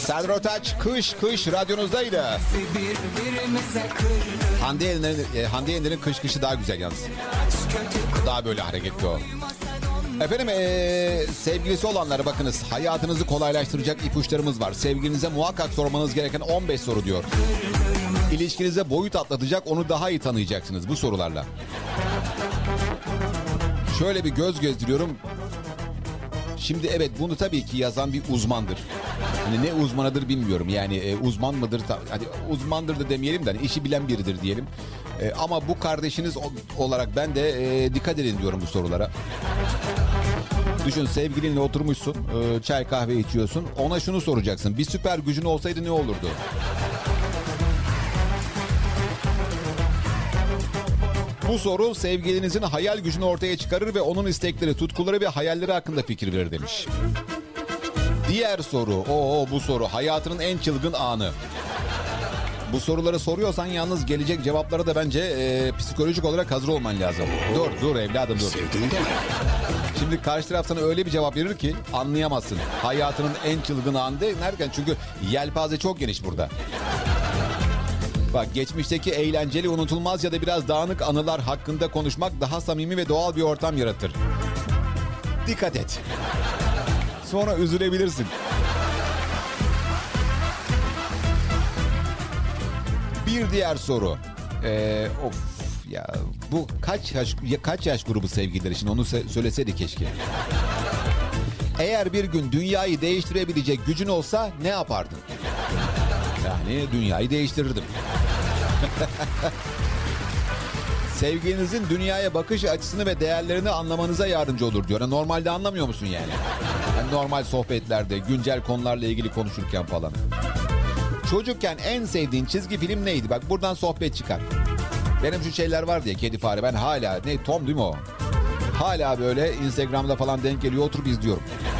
Serdar Ortaç kış radyonuzdaydı. Hande Yener'in kışı daha güzel yalnız. Daha böyle hareketli o. Efendim sevgilisi olanlara bakınız, hayatınızı kolaylaştıracak ipuçlarımız var. Sevgilinize muhakkak sormanız gereken 15 soru diyor. İlişkinize boyut atlatacak, onu daha iyi tanıyacaksınız bu sorularla. Şöyle bir göz gezdiriyorum. Şimdi evet, bunu tabii ki yazan bir uzmandır. Hani ne uzmanıdır bilmiyorum. Yani uzman mıdır? Hadi uzmandır da demeyelim de hani işi bilen biridir diyelim. Ama bu kardeşiniz olarak ben de dikkat edin diyorum bu sorulara. Düşün, sevgilinle oturmuşsun, çay kahve içiyorsun. Ona şunu soracaksın: bir süper gücün olsaydı ne olurdu? Bu soru sevgilinizin hayal gücünü ortaya çıkarır ve onun istekleri, tutkuları ve hayalleri hakkında fikir verir demiş. Diğer soru, bu soru hayatının en çılgın anı. Bu soruları soruyorsan yalnız gelecek cevaplara da bence psikolojik olarak hazır olman lazım. Dur evladım dur. Şimdi karşı taraf sana öyle bir cevap verir ki anlayamazsın. Hayatının en çılgın anı derken, çünkü yelpaze çok geniş burada. Bak, geçmişteki eğlenceli, unutulmaz ya da biraz dağınık anılar hakkında konuşmak daha samimi ve doğal bir ortam yaratır. Dikkat et. Sonra üzülebilirsin. Bir diğer soru. Bu kaç yaş grubu sevgililer için, onu söyleseydi keşke. Eğer bir gün dünyayı değiştirebilecek gücün olsa ne yapardın? Yani dünyayı değiştirirdim. Sevgilinizin dünyaya bakış açısını ve değerlerini anlamanıza yardımcı olur diyor. Normalde anlamıyor musun yani? Normal sohbetlerde, güncel konularla ilgili konuşurken falan. Çocukken en sevdiğin çizgi film neydi? Bak, buradan sohbet çıkar. Benim şu şeyler var diye, kedi fare. Ben hala, Tom değil mi o? Hala böyle Instagram'da falan denk geliyor, oturup izliyorum.